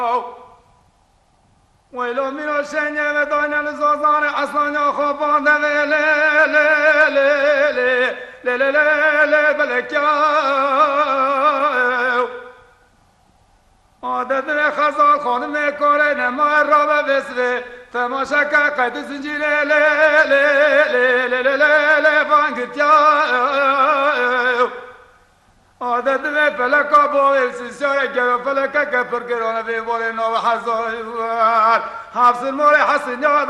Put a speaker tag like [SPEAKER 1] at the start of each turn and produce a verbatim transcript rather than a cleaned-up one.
[SPEAKER 1] ويلو من الشنية ودانا لزوزان أصلاً خوبان ده لي لي لي لي لي لي لي لي بلكيو عادت خزان خانم كوري نما رابا بسوي تماشا قد زنجي لي لي لي لي لي لي لي لي بانگتيو عادت में पहले का बोले सिस्टर के पहले का के पर के रोना भी बोले नो हज़ार हाफ से मोरे हसन